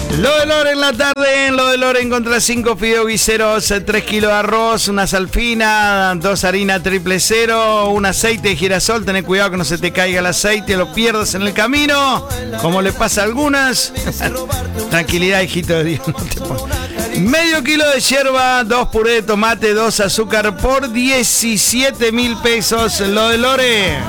Lo de Lore en la tarde, lo de Lore contra 5 fideos guiseros, 3 kilos de arroz, una salfina, 2 harina 000, un aceite de girasol. Tenés cuidado que no se te caiga el aceite, lo pierdas en el camino, como le pasa a algunas. Tranquilidad, hijito de Dios. No te medio kilo de yerba, 2 puré de tomate, 2 azúcar por 17.000 pesos. Lo de Lore.